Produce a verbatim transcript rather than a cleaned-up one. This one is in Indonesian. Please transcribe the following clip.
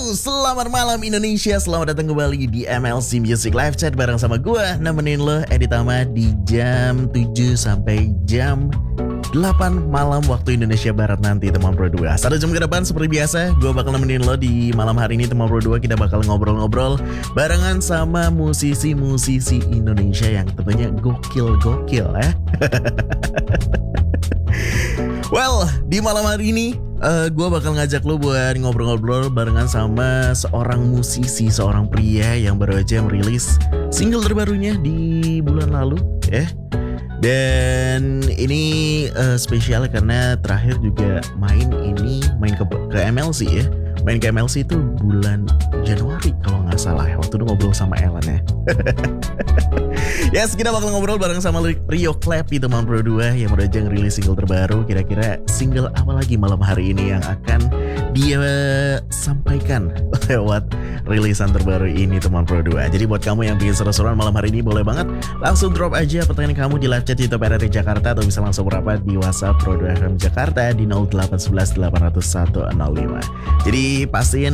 Selamat malam Indonesia, selamat datang kembali di M L C Music Live Chat bareng sama gue, nemenin lo Edi Tama di jam tujuh sampai jam delapan malam waktu Indonesia Barat nanti, teman Pro dua. Satu jam ke depan seperti biasa, gue bakal nemenin lo di malam hari ini, teman Pro dua. Kita bakal ngobrol-ngobrol barengan sama musisi-musisi Indonesia yang tentunya gokil-gokil ya. Well, di malam hari ini uh, gue bakal ngajak lo buat ngobrol-ngobrol barengan sama seorang musisi, seorang pria yang baru aja merilis single terbarunya di bulan lalu ya. Dan ini uh, spesial karena terakhir juga main ini main ke, ke M L C ya. Main ke M L C itu bulan Januari kalau nggak salah ya. Waktu itu ngobrol sama Ellen ya. Yes, kita bakal ngobrol bareng sama Rio Clappy, teman Pro dua yang udah aja ngerilis single terbaru. Kira-kira single apa lagi malam hari ini yang akan dia sampaikan lewat rilisan terbaru ini, teman Pro dua. Jadi buat kamu yang bikin seru-seruan malam hari ini, boleh banget langsung drop aja pertanyaan kamu di live chat YouTube R R I Jakarta, atau bisa langsung berapat di WhatsApp Pro dua F M Jakarta di nol delapan satu satu delapan nol satu nol lima. Jadi pastiin